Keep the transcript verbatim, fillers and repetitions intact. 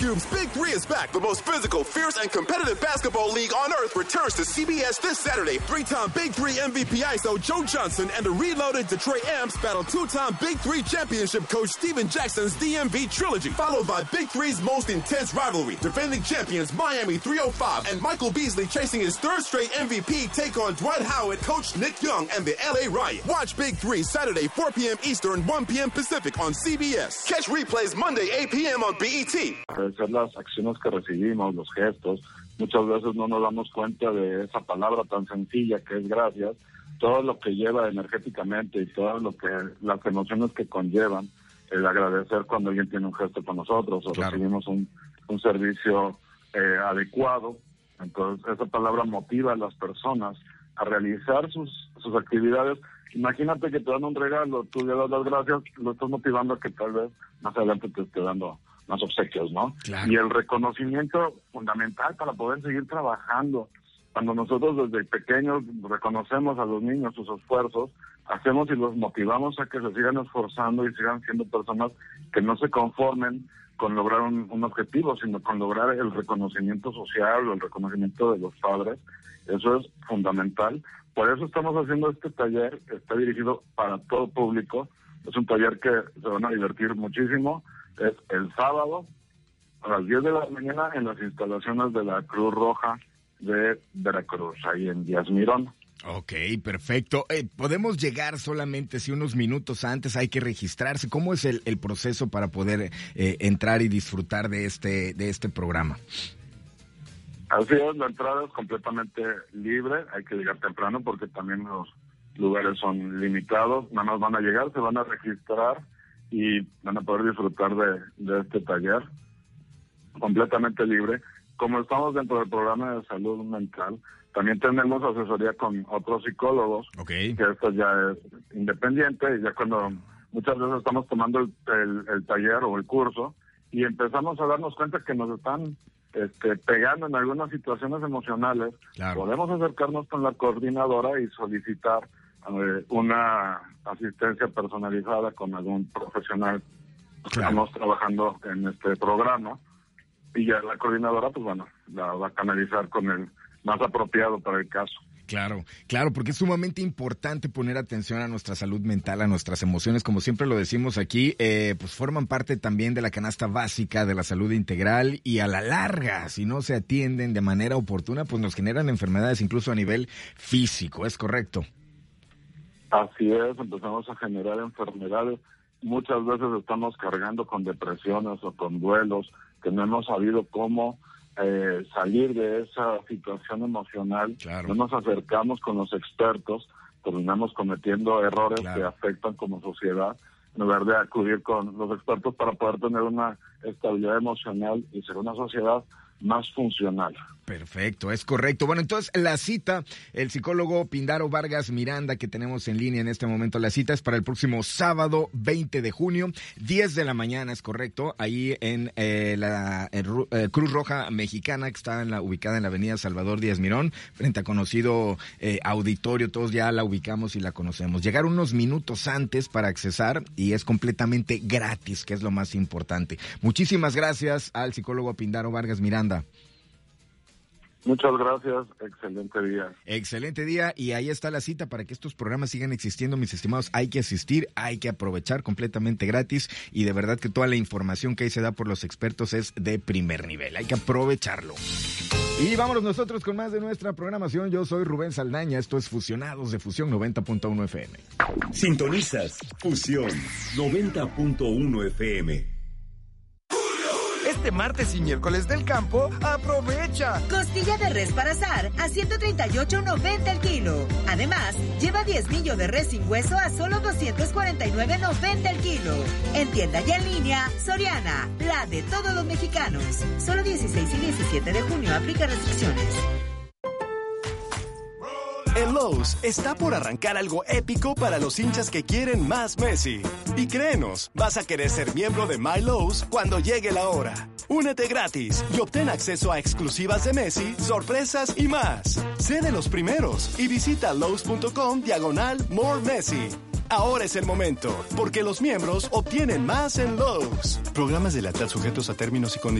Cube's Big Three is back. The most physical, fierce, and competitive basketball league on earth returns to C B S this Saturday. Three-time Big Three M V P I S O Joe Johnson and the reloaded Detroit Amps battle two-time Big Three championship coach Steven Jackson's D M V trilogy, followed by Big Three's most intense rivalry. Defending champions Miami three oh five and Michael Beasley chasing his third straight M V P take on Dwight Howard, coach Nick Young, and the L A Riot. Watch Big Three Saturday, four p.m. Eastern, one p.m. Pacific on C B S. Catch replays Monday, eight p.m. on B E T. Agradecer las acciones que recibimos, los gestos. Muchas veces no nos damos cuenta de esa palabra tan sencilla que es gracias. Todo lo que lleva energéticamente y todo lo que las emociones que conllevan el agradecer cuando alguien tiene un gesto con nosotros o claro. recibimos un, un servicio eh, adecuado. Entonces esa palabra motiva a las personas a realizar sus, sus actividades. Imagínate que te dan un regalo, tú le das las gracias, lo estás motivando a que tal vez más adelante te esté dando más obsequios, ¿no? Claro. Y el reconocimiento fundamental para poder seguir trabajando. Cuando nosotros desde pequeños reconocemos a los niños sus esfuerzos, hacemos y los motivamos a que se sigan esforzando y sigan siendo personas que no se conformen con lograr un, un objetivo, sino con lograr el reconocimiento social o el reconocimiento de los padres. Eso es fundamental. Por eso estamos haciendo este taller, está dirigido para todo público. Es un taller que se van a divertir muchísimo. Es el sábado a las diez de la mañana en las instalaciones de la Cruz Roja de Veracruz, ahí en Díaz Mirón. Ok, perfecto. Eh, ¿Podemos llegar solamente si unos minutos antes hay que registrarse? ¿Cómo es el, el proceso para poder eh, entrar y disfrutar de este, de este programa? Así es, la entrada es completamente libre, hay que llegar temprano porque también los lugares son limitados, nada más van a llegar, se van a registrar y van a poder disfrutar de, de este taller completamente libre. Como estamos dentro del programa de salud mental, también tenemos asesoría con otros psicólogos, okay. que esto ya es independiente, y ya cuando muchas veces estamos tomando el, el, el taller o el curso y empezamos a darnos cuenta que nos están este, pegando en algunas situaciones emocionales, claro. podemos acercarnos con la coordinadora y solicitar eh, una asistencia personalizada con algún profesional que claro. estamos trabajando en este programa, y ya la coordinadora, pues bueno, la va a canalizar con el más apropiado para el caso. Claro, claro, porque es sumamente importante poner atención a nuestra salud mental, a nuestras emociones, como siempre lo decimos aquí, eh, pues forman parte también de la canasta básica de la salud integral, y a la larga, si no se atienden de manera oportuna, pues nos generan enfermedades incluso a nivel físico, ¿es correcto? Así es, empezamos a generar enfermedades. Muchas veces estamos cargando con depresiones o con duelos que no hemos sabido cómo eh, salir de esa situación emocional. Claro. No nos acercamos con los expertos, terminamos cometiendo errores claro. que afectan como sociedad, en lugar de acudir con los expertos para poder tener una estabilidad emocional y ser una sociedad más funcional. Perfecto, es correcto. Bueno, entonces la cita, el psicólogo Pindaro Vargas Miranda, que tenemos en línea en este momento, la cita es para el próximo sábado veinte de junio, diez de la mañana, es correcto, ahí en eh, la en, eh, Cruz Roja Mexicana, que está en la, ubicada en la avenida Salvador Díaz Mirón, frente a conocido eh, auditorio, todos ya la ubicamos y la conocemos. Llegar unos minutos antes para accesar, y es completamente gratis, que es lo más importante. Muchísimas gracias al psicólogo Pindaro Vargas Miranda. Muchas gracias, excelente día. Excelente día, y ahí está la cita para que estos programas sigan existiendo, mis estimados. Hay que asistir, hay que aprovechar, completamente gratis, y de verdad que toda la información que ahí se da por los expertos es de primer nivel, hay que aprovecharlo. Y vámonos nosotros con más de nuestra programación. Yo soy Rubén Saldaña, esto es Fusionados de Fusión noventa punto uno F M. Sintonizas Fusión noventa punto uno F M. Este martes y miércoles del campo, ¡aprovecha! Costilla de res para asar a ciento treinta y ocho noventa el kilo. Además, lleva diezmillo de res sin hueso a solo doscientos cuarenta y nueve noventa el kilo. En tienda y en línea, Soriana, la de todos los mexicanos. Solo dieciséis y diecisiete de junio, aplica restricciones. En Lowe's está por arrancar algo épico para los hinchas que quieren más Messi. Y créenos, vas a querer ser miembro de My Lowe's cuando llegue la hora. Únete gratis y obtén acceso a exclusivas de Messi, sorpresas y más. Sé de los primeros y visita Lowe's.com diagonal More Messi. Ahora es el momento, porque los miembros obtienen más en Lowe's. Programas de lealtad sujetos a términos y condiciones.